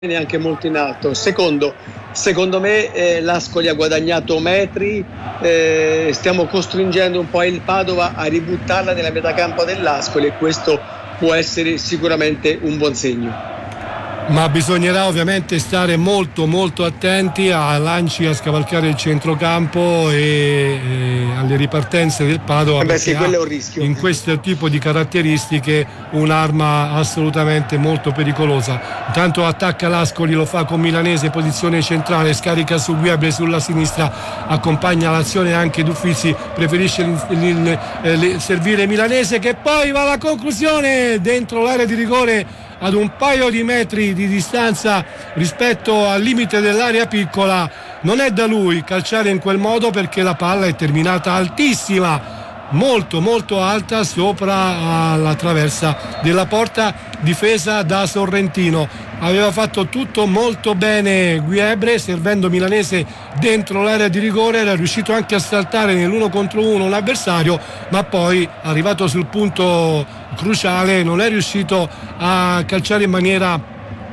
neanche molto in alto. Secondo me l'Ascoli ha guadagnato metri, stiamo costringendo un po' il Padova a ributtarla nella metacampo dell'Ascoli e questo può essere sicuramente un buon segno. Ma bisognerà ovviamente stare molto molto attenti a lanci a scavalcare il centrocampo e alle ripartenze del Padova, sì, quello è un rischio. In questo tipo di caratteristiche un'arma assolutamente molto pericolosa. Intanto attacca l'Ascoli, lo fa con Milanese, posizione centrale, scarica su Guebre sulla sinistra, accompagna l'azione anche D'Uffizi, preferisce servire Milanese che poi va alla conclusione dentro l'area di rigore ad un paio di metri di distanza rispetto al limite dell'area piccola. Non è da lui calciare in quel modo perché la palla è terminata altissima, molto molto alta sopra la traversa della porta difesa da Sorrentino. Aveva fatto tutto molto bene Guebre, servendo Milanese dentro l'area di rigore, era riuscito anche a saltare nell'1 contro 1 un avversario, ma poi arrivato sul punto cruciale non è riuscito a calciare in maniera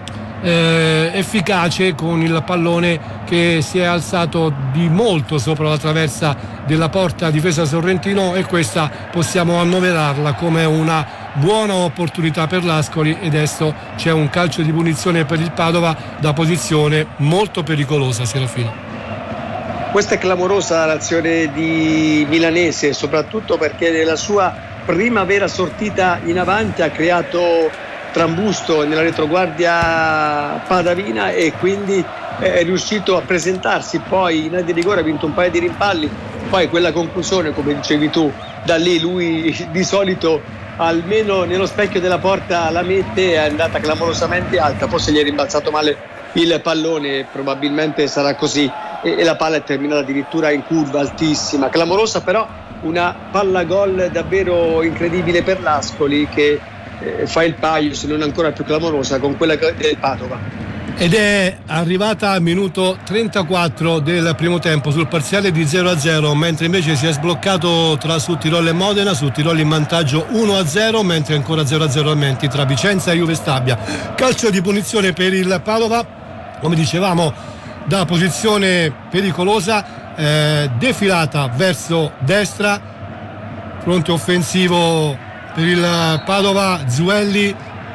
efficace con il pallone che si è alzato di molto sopra la traversa della porta difesa Sorrentino, e questa possiamo annoverarla come una buona opportunità per l'Ascoli. E adesso c'è un calcio di punizione per il Padova da posizione molto pericolosa. Serafino, questa è clamorosa l'azione di Milanese, soprattutto perché nella sua prima vera sortita in avanti ha creato trambusto nella retroguardia padavina e quindi è riuscito a presentarsi poi in area di rigore, ha vinto un paio di rimpalli, poi quella conclusione, come dicevi tu, da lì lui di solito almeno nello specchio della porta la mette, è andata clamorosamente alta, forse gli è rimbalzato male il pallone, probabilmente sarà così, e la palla è terminata addirittura in curva altissima, clamorosa, però una palla gol davvero incredibile per l'Ascoli che fa il paio, se non ancora più clamorosa, con quella del Padova. Ed è arrivata al minuto 34 del primo tempo sul parziale di 0-0, mentre invece si è sbloccato tra Sudtirolo e Modena, Sudtirolo in vantaggio 1-0, mentre ancora 0-0 a menti tra Vicenza e Juve Stabia. Calcio di punizione per il Padova, come dicevamo, da posizione pericolosa, defilata verso destra, fronte offensivo per il Padova, Zuelli,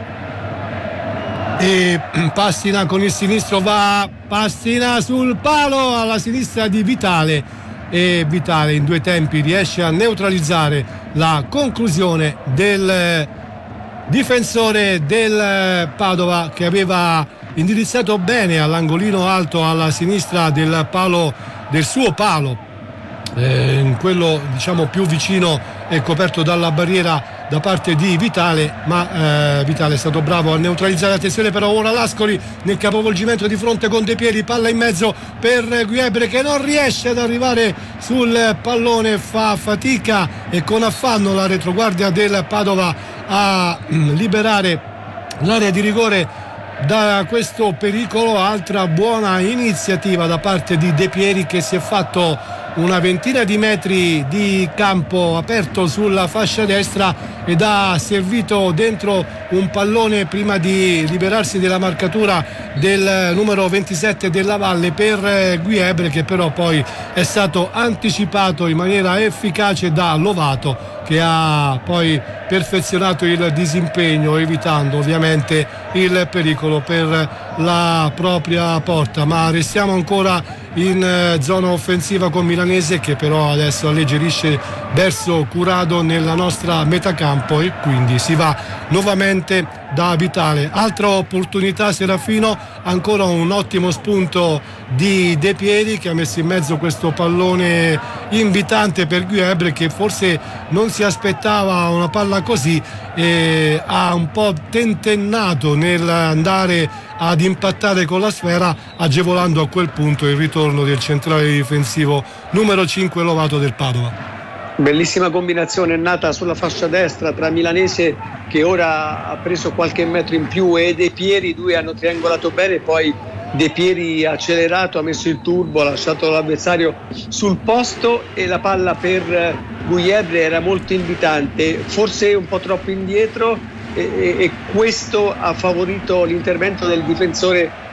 e Passina con il sinistro, va Passina sul palo alla sinistra di Vitale, e Vitale in due tempi riesce a neutralizzare la conclusione del difensore del Padova, che aveva indirizzato bene all'angolino alto alla sinistra del palo, del suo palo, in quello diciamo più vicino e coperto dalla barriera da parte di Vitale, ma Vitale è stato bravo a neutralizzare. Attenzione però ora l'Ascoli nel capovolgimento di fronte con De Pieri, palla in mezzo per Guebre che non riesce ad arrivare sul pallone, fa fatica e con affanno la retroguardia del Padova a liberare l'area di rigore da questo pericolo. Altra buona iniziativa da parte di De Pieri, che si è fatto una ventina di metri di campo aperto sulla fascia destra ed ha servito dentro un pallone prima di liberarsi della marcatura del numero 27 della Valle per Guebre, che però poi è stato anticipato in maniera efficace da Lovato, che ha poi perfezionato il disimpegno, evitando ovviamente il pericolo per la propria porta. Ma restiamo ancora in zona offensiva con Milanese, che però adesso alleggerisce verso Curado nella nostra metacampo, e quindi si va nuovamente da Vitale. Altra opportunità, Serafino, ancora un ottimo spunto di De Pieri, che ha messo in mezzo questo pallone invitante per Guebre, che forse non si aspettava una palla così, e ha un po' tentennato nell'andare ad impattare con la sfera, agevolando a quel punto il ritorno del centrale difensivo numero 5 Lovato del Padova. Bellissima combinazione nata sulla fascia destra tra Milanese, che ora ha preso qualche metro in più, e De Pieri. I due hanno triangolato bene, poi De Pieri ha accelerato, ha messo il turbo, ha lasciato l'avversario sul posto, e la palla per Guebre era molto invitante, forse un po' troppo indietro, e questo ha favorito l'intervento del difensore